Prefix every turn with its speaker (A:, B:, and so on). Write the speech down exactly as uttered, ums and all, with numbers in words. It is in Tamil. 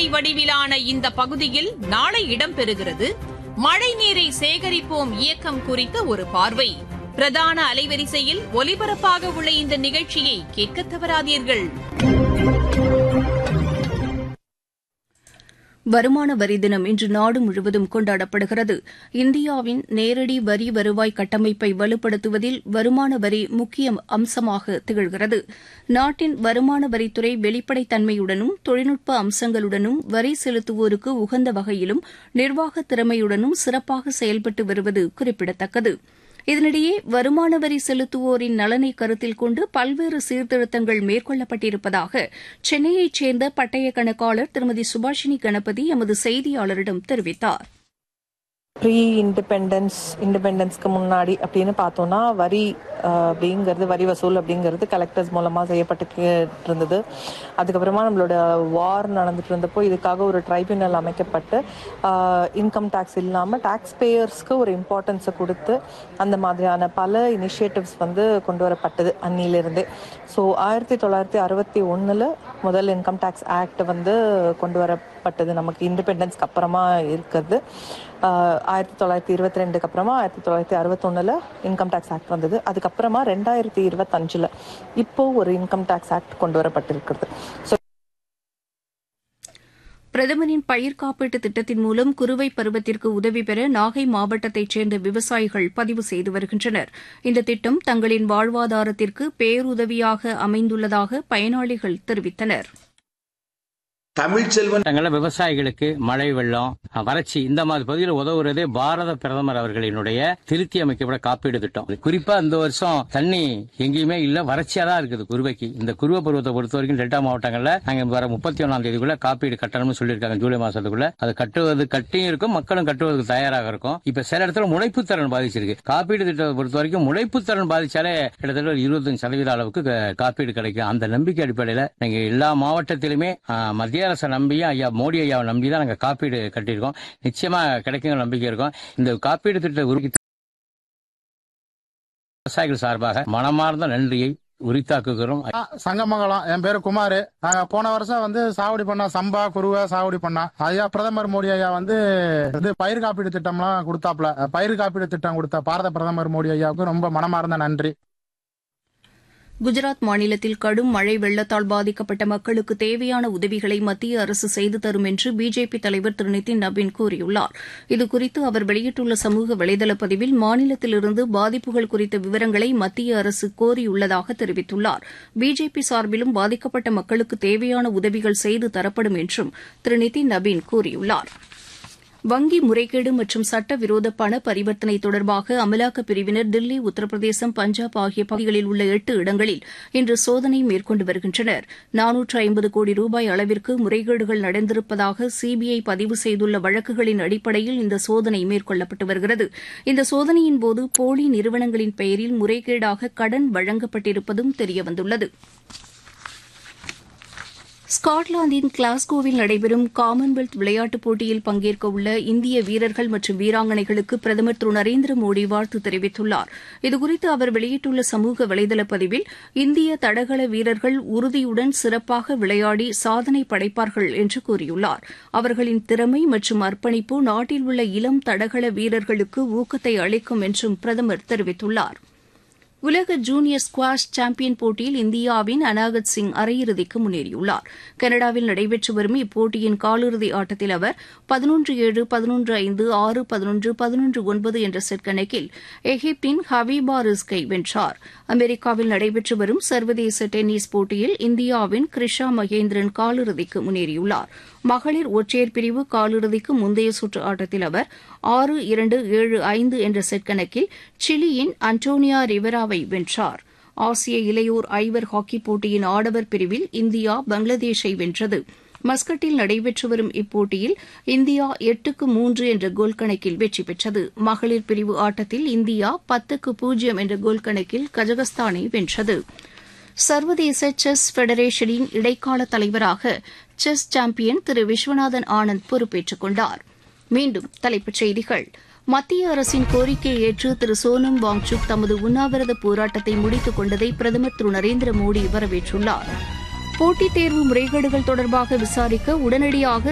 A: உரை வடிவிலான இந்த பகுதியில் நாளை இடம்பெறுகிறது மழைநீரை சேகரிப்போம் இயக்கம் குறித்த ஒரு பார்வை. பிரதான அலைவரிசையில் ஒலிபரப்பாக உள்ள இந்த நிகழ்ச்சியை கேட்க தவறாதீர்கள்.
B: வருமான வரி தினம் இன்று நாடு முழுவதும் கொண்டாடப்படுகிறது. இந்தியாவின் நேரடி வரி வருவாய் கட்டமைப்பை வலுப்படுத்துவதில் வருமான வரி முக்கிய அம்சமாக திகழ்கிறது. நாட்டின் வருமான வரித்துறை வெளிப்படைத்தன்மையுடனும் தொழில்நுட்ப அம்சங்களுடனும் வரி செலுத்துவோருக்கு உகந்த வகையிலும் நிர்வாக திறமையுடனும் சிறப்பாக செயல்பட்டு வருவது குறிப்பிடத்தக்கது. இதனிடையே வருமான வரி செலுத்துவோரின் நலனை கருத்தில் கொண்டு பல்வேறு சீர்திருத்தங்கள் மேற்கொள்ளப்பட்டிருப்பதாக சென்னையைச் சேர்ந்த பட்டய கணக்காளர் திருமதி சுபாஷினி கணபதி எமது செய்தியாளரிடம் தெரிவித்தார்.
C: ப்ரீ இண்டிபெண்டன்ஸ் இண்டிபெண்டன்ஸ்க்கு முன்னாடி அப்படின்னு பார்த்தோம்னா வரி அப்படிங்கிறது வரி வசூல் அப்படிங்கிறது கலெக்டர்ஸ் மூலமாக செய்யப்பட்டு இருந்தது. அதுக்கப்புறமா நம்மளோட வார் நடந்துட்டு இருந்தப்போ இதுக்காக ஒரு ட்ரைபியூனல் அமைக்கப்பட்டு இன்கம் டேக்ஸ் இல்லாமல் டேக்ஸ் பேயர்ஸ்க்கு ஒரு இம்பார்ட்டன்ஸை கொடுத்து அந்த மாதிரியான பல இனிஷியேட்டிவ்ஸ் வந்து கொண்டு வரப்பட்டது அன்னிலிருந்தே. ஸோ ஆயிரத்தி தொள்ளாயிரத்தி அறுபத்தி ஒன்றில் முதல் இன்கம் டேக்ஸ் ஆக்ட் வந்து கொண்டு வரப்பட்டது. நமக்கு இண்டிபெண்டன்ஸ்க்கு அப்புறமா இருக்கிறது. ஆயிரத்தி தொள்ளாயிரத்தி இருபத்தி ரெண்டுக்கு அப்புறமா ஆயிரத்தி தொள்ளாயிரத்தி அறுபத்தொன்னுல இன்கம் டேக்ஸ் ஆக்ட் வந்தது. அதுக்கப்புறமா ரெண்டாயிரத்தி இருபத்தஞ்சுல இப்போ ஒரு இன்கம் டேக்ஸ் ஆக்ட் கொண்டு வரப்பட்டிருக்கிறது.
B: பிரதமரின் பயிர் காப்பீட்டு திட்டத்தின் மூலம் குறுவை பருவத்திற்கு உதவி பெற நாகை மாவட்டத்தைச் சேர்ந்த விவசாயிகள் பதிவு செய்து வருகின்றனர். இந்த திட்டம் தங்களின் வாழ்வாதாரத்திற்கு பேருதவியாக அமைந்துள்ளதாக பயனாளிகள் தெரிவித்தனர்.
D: தமிழ்ச்செல்வன் தங்கள விவசாயிகளுக்கு மழை வெள்ளம் வறட்சி இந்த மாதிரி பகுதியில் உதவுறதே பாரத பிரதமர் அவர்களினுடைய திருத்தி அமைக்கப்பட்ட காப்பீடு திட்டம். குறிப்பா இந்த வருஷம் தண்ணி எங்கேயுமே இல்ல, வறட்சியா தான் இருக்குது குருவைக்கு. இந்த குருவ பருவத்தை பொறுத்த வரைக்கும் டெல்டா மாவட்டங்கள்ல நாங்க வர முப்பத்தி ஒன்னாம் தேதிக்குள்ள காப்பீடு கட்டணும்னு சொல்லியிருக்காங்க. ஜூலை மாசத்துக்குள்ள அது கட்டுவது கட்டியும் இருக்கும், மக்களும் கட்டுவதற்கு தயாராக இருக்கும். இப்ப சில இடத்துல முளைப்பு திறன் பாதிச்சிருக்கு. காப்பீடு திட்டத்தை பொறுத்த வரைக்கும் முளைப்பு திறன் பாதிச்சாலே கிட்டத்தட்ட ஒரு இருபத்தஞ்சு சதவீத அளவுக்கு காப்பீடு கிடைக்கும். அந்த நம்பிக்கை அடிப்படையில நீங்க எல்லா மாவட்டத்திலுமே மத்திய அரசை நம்பியும் ஐயா மோடி ஐயாவை நம்பிதான் நாங்க காப்பீடு கட்டியிருக்கோம். நிச்சயமா கிடைக்குங்கிற நம்பிக்கை இருக்கும். இந்த காப்பீடு திட்ட விவசாயிகள் சார்பாக மனமார்ந்த நன்றியை உரித்தாக்குகிறோம்.
E: சங்கமங்கலம், என் பேரு குமார். நாங்க போன வருஷம் வந்து சாகுடி பண்ணா சம்பா குருவை சாகுடி பண்ணா ஐயா பிரதமர் மோடி ஐயா வந்து பயிர் காப்பீடு திட்டம்லாம் கொடுத்தாப்ல. பயிர் காப்பீடு திட்டம் கொடுத்த பாரத பிரதமர் மோடி ஐயாவுக்கு ரொம்ப மனமார்ந்த நன்றி.
B: குஜராத் மாநிலத்தில் கடும் மழை வெள்ளத்தால் பாதிக்கப்பட்ட மக்களுக்கு தேவையான உதவிகளை மத்திய அரசு செய்து தரும் என்று பிஜேபி தலைவர் திரு நிதின் நவீன் கூறியுள்ளார். இதுகுறித்து அவர் வெளியிட்டுள்ள சமூக வலைதள பதிவில் மாநிலத்திலிருந்து பாதிப்புகள் குறித்த விவரங்களை மத்திய அரசு கோரியுள்ளதாக தெரிவித்துள்ளார். பிஜேபி சார்பிலும் பாதிக்கப்பட்ட மக்களுக்கு தேவையான உதவிகள் செய்து தரப்படும் என்றும் திரு நிதின் நவீன் கூறியுள்ளார். வங்கி முறைகேடு மற்றும் சட்டவிரோத பண பரிவர்த்தனை தொடர்பாக அமலாக்கப் பிரிவினர் தில்லி, உத்தரப்பிரதேசம், பஞ்சாப் ஆகிய பகுதிகளில் உள்ள எட்டு இடங்களில் இன்று சோதனை மேற்கொண்டு வருகின்றனர். நானூற்று ஐம்பது கோடி ரூபாய் அளவிற்கு முறைகேடுகள் நடந்திருப்பதாக சிபிஐ பதிவு செய்துள்ள வழக்குகளின் அடிப்படையில் இந்த சோதனை மேற்கொள்ளப்பட்டு வருகிறது. இந்த சோதனையின்போது போலி நிறுவனங்களின் பெயரில் முறைகேடாக கடன் வழங்கப்பட்டிருப்பதும் தெரியவந்துள்ளது. ஸ்காட்லாந்தின் கிளாஸ்கோவில் நடைபெறும் காமன்வெல்த் விளையாட்டுப் போட்டியில் பங்கேற்க உள்ள இந்திய வீரர்கள் மற்றும் வீராங்கனைகளுக்கு பிரதமர் திரு நரேந்திர மோடி வாழ்த்து தெரிவித்துள்ளார். இதுகுறித்து அவர் வெளியிட்டுள்ள சமூக வலைதள பதிவில் இந்திய தடகள வீரர்கள் உறுதியுடன் சிறப்பாக விளையாடி சாதனை படைப்பார்கள் என்று கூறியுள்ளார். அவர்களின் திறமை மற்றும் அர்ப்பணிப்பு நாட்டில் உள்ள இளம் தடகள வீரர்களுக்கு ஊக்கத்தை அளிக்கும் என்றும் பிரதமர் தெரிவித்துள்ளார். உலக ஜூனியர் ஸ்குவாஷ் சாம்பியன் போட்டியில் இந்தியாவின் அனாகத் சிங் அரையிறுதிக்கு முன்னேறியுள்ளார். கனடாவில் நடைபெற்று வரும் இப்போட்டியின் காலிறுதி ஆட்டத்தில் அவர் பதினொன்று ஏழு, பதினொன்று ஐந்து, ஆறு பதினொன்று, பதினொன்று ஒன்பது என்ற செட் கணக்கில் எகிப்தின் ஹபீபா ரிஸ்கை வென்றார். அமெரிக்காவில் நடைபெற்று வரும் சர்வதேச டென்னிஸ் போட்டியில் இந்தியாவின் கிருஷா மகேந்திரன் காலிறுதிக்கு முன்னேறியுள்ளார். மகளிர் ஒற்றையர் பிரிவு காலிறுதிக்கு முந்தைய சுற்று ஆட்டத்தில் அவர் ஆறு இரண்டு, ஏழு ஐந்து என்ற செட் கணக்கில் சிலியின் அன்டோனியா ரிவராவை வென்றார். ஆசிய இளையோர் ஐவர் ஹாக்கி போட்டியின் ஆடவர் பிரிவில் இந்தியா பங்களாதேஷை வென்றது. மஸ்கட்டில் நடைபெற்று வரும் இப்போட்டியில் இந்தியா எட்டுக்கு மூன்று என்ற கோல் கணக்கில் வெற்றி பெற்றது. மகளிர் பிரிவு ஆட்டத்தில் இந்தியா பத்துக்கு பூஜ்ஜியம் என்ற கோல் கணக்கில் கஜகஸ்தானை வென்றது. சர்வதேச செஸ் ஃபெடரேஷனின் இடைக்கால தலைவராக செஸ் சாம்பியன் திரு விஸ்வநாதன் ஆனந்த் பொறுப்பேற்றுக் கொண்டார். மீண்டும் தலைப்புச் செய்திகள். மத்திய அரசின் கோரிக்கையை ஏற்று திரு சோனம் வாங்சுக் தமது உண்ணாவிரத போராட்டத்தை முடித்துக் கொண்டதை பிரதமர் திரு நரேந்திர மோடி வரவேற்றுள்ளார். போட்டித் தேர்வு முறைகேடுகள் தொடர்பாக விசாரிக்க உடனடியாக